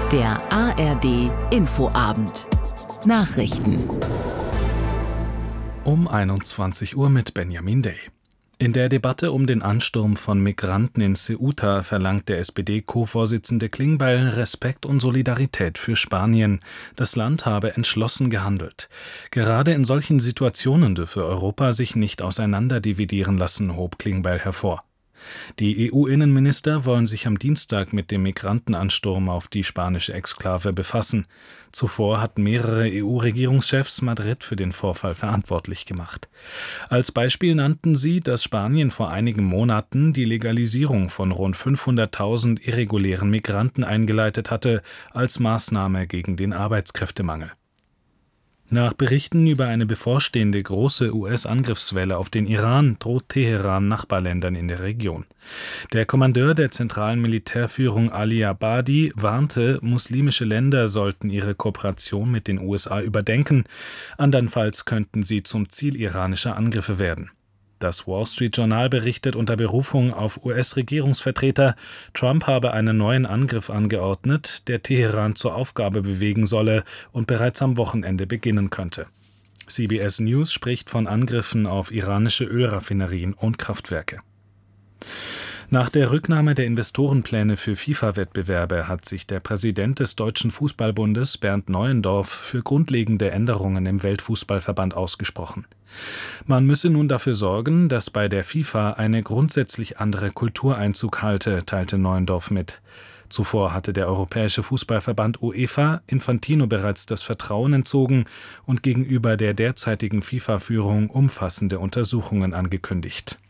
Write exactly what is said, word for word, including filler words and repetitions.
Der A R D Infoabend. Nachrichten. Um einundzwanzig Uhr mit Benjamin Day. In der Debatte um den Ansturm von Migranten in Ceuta verlangt der S P D-Co-Vorsitzende Klingbeil Respekt und Solidarität für Spanien. Das Land habe entschlossen gehandelt. Gerade in solchen Situationen dürfe Europa sich nicht auseinanderdividieren lassen, hob Klingbeil hervor. Die E U-Innenminister wollen sich am Dienstag mit dem Migrantenansturm auf die spanische Exklave befassen. Zuvor hatten mehrere E U-Regierungschefs Madrid für den Vorfall verantwortlich gemacht. Als Beispiel nannten sie, dass Spanien vor einigen Monaten die Legalisierung von rund fünfhunderttausend irregulären Migranten eingeleitet hatte, als Maßnahme gegen den Arbeitskräftemangel. Nach Berichten über eine bevorstehende große U S-Angriffswelle auf den Iran droht Teheran Nachbarländern in der Region. Der Kommandeur der zentralen Militärführung Ali Abadi warnte, muslimische Länder sollten ihre Kooperation mit den U S A überdenken, andernfalls könnten sie zum Ziel iranischer Angriffe werden. Das Wall Street Journal berichtet unter Berufung auf U S-Regierungsvertreter, Trump habe einen neuen Angriff angeordnet, der Teheran zur Aufgabe bewegen solle und bereits am Wochenende beginnen könnte. C B S News spricht von Angriffen auf iranische Ölraffinerien und Kraftwerke. Nach der Rücknahme der Investorenpläne für FIFA-Wettbewerbe hat sich der Präsident des Deutschen Fußballbundes, Bernd Neuendorf, für grundlegende Änderungen im Weltfußballverband ausgesprochen. Man müsse nun dafür sorgen, dass bei der FIFA eine grundsätzlich andere Kultur Einzug halte, teilte Neuendorf mit. Zuvor hatte der Europäische Fußballverband UEFA Infantino bereits das Vertrauen entzogen und gegenüber der derzeitigen FIFA-Führung umfassende Untersuchungen angekündigt.